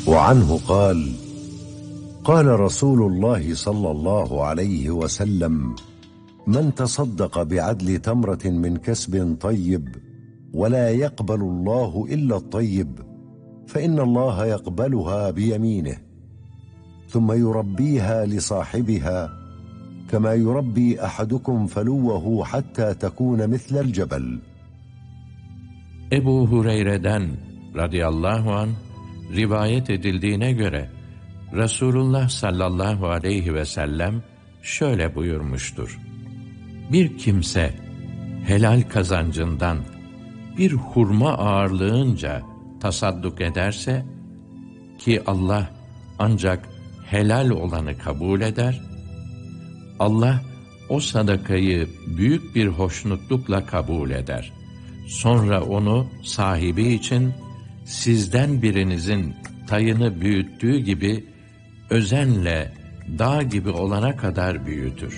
وعنه قال: قال رسول الله صلى الله عليه وسلم: من تصدق بعدل تمرة من كسب طيب ولا يقبل الله إلا الطيب فإن الله يقبلها بيمينه ثم يربيها لصاحبها كما يربي أحدكم فلوه حتى تكون مثل الجبل. Ebu Hureyre'den radıyallahu anh rivayet edildiğine göre Resulullah sallallahu aleyhi ve sellem şöyle buyurmuştur: Bir kimse helal kazancından bir hurma ağırlığınca tasadduk ederse, ki Allah ancak helal olanı kabul eder, Allah o sadakayı büyük bir hoşnutlukla kabul eder. Sonra onu sahibi için sizden birinizin tayını büyüttüğü gibi özenle dağ gibi olana kadar büyütür.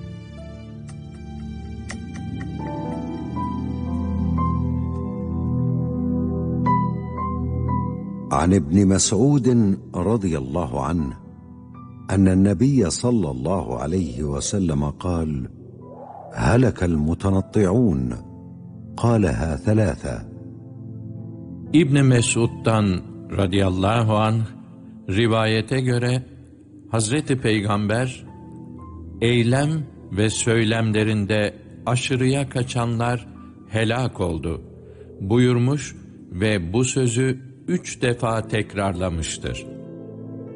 عن ابن مسعود رضي الله عنه أن النبي صلى الله عليه وسلم قال: هلك المتنطعون. قالها ثلاثة. İbn Mesud'dan radıyallahu anh rivayete göre Hazreti Peygamber eylem ve söylemlerinde aşırıya kaçanlar helak oldu buyurmuş ve bu sözü 3 defa tekrarlamıştır.